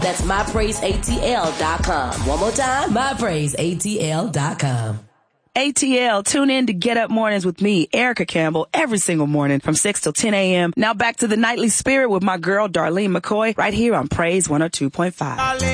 That's mypraiseatl.com. One more time, mypraiseatl.com. ATL, tune in to Get Up Mornings with me, Erica Campbell, every single morning from 6 till 10 a.m. Now back to the nightly spirit with my girl, Darlene McCoy, right here on Praise 102.5.